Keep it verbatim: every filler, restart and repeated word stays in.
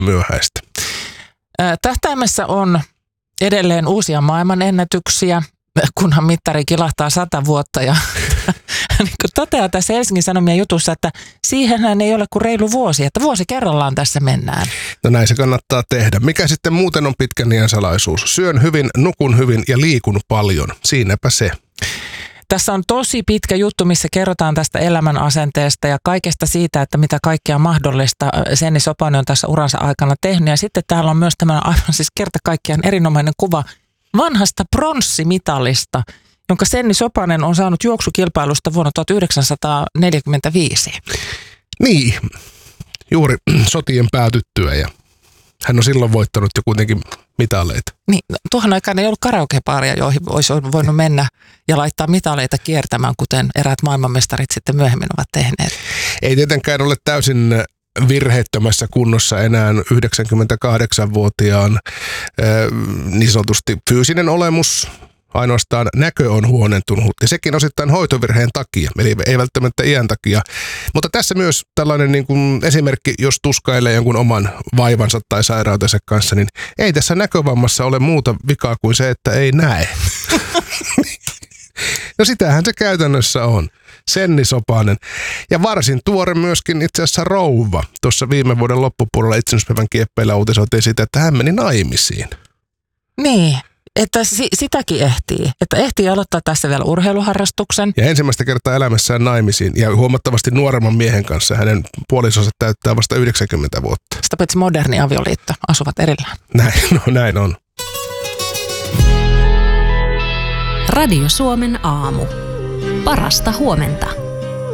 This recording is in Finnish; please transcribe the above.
myöhäistä. Tähtäimessä on edelleen uusia maailmanennätyksiä, kunhan mittari kilahtaa sata vuotta. Ja niin kuin toteaa tässä Helsingin Sanomien jutussa, että siihenhän ei ole kuin reilu vuosi, että vuosi kerrallaan tässä mennään. No näin se kannattaa tehdä. Mikä sitten muuten on pitkän iän salaisuus? Syön hyvin, nukun hyvin ja liikun paljon. Siinäpä se. Tässä on tosi pitkä juttu, missä kerrotaan tästä elämän asenteesta ja kaikesta siitä, että mitä kaikkea mahdollista Senni Sopanen on tässä uransa aikana tehnyt. Ja sitten täällä on myös tämmöinen aivan siis kerta kaikkiaan erinomainen kuva vanhasta pronssimitalista, jonka Senni Sopanen on saanut juoksukilpailusta vuonna tuhatyhdeksänsataaneljäkymmentäviisi. Niin, juuri sotien päätyttyä ja hän on silloin voittanut jo kuitenkin mitaleita. Niin, tuohon aikaan ei ollut karaokebaaria, joihin olisi voinut mennä ja laittaa mitaleita kiertämään, kuten eräät maailmanmestarit sitten myöhemmin ovat tehneet. Ei tietenkään ole täysin virheettömässä kunnossa enää yhdeksänkymmentäkahdeksanvuotiaan niin sanotusti fyysinen olemus. Ainoastaan näkö on huonontunut ja sekin osittain hoitovirheen takia, eli ei välttämättä iän takia. Mutta tässä myös tällainen niin kuin esimerkki, jos tuskailee jonkun oman vaivansa tai sairautensa kanssa, niin ei tässä näkövammassa ole muuta vikaa kuin se, että ei näe. No sitähän se käytännössä on. Senni Sopanen. Ja varsin tuore myöskin itse asiassa rouva. Tuossa viime vuoden loppupuolella itsenäisyyspäivän kieppeillä uutisoitiin sitä, että hän meni naimisiin. Niin. Että si- sitäkin ehtii. Että ehtii aloittaa tässä vielä urheiluharrastuksen. Ja ensimmäistä kertaa elämässään naimisiin ja huomattavasti nuoremman miehen kanssa. Hänen puolisonsa täyttää vasta yhdeksänkymmentä vuotta. Sitä paitsi moderni avioliitto. Asuvat erillään. Näin, no, näin on. Radio Suomen aamu. Parasta huomenta.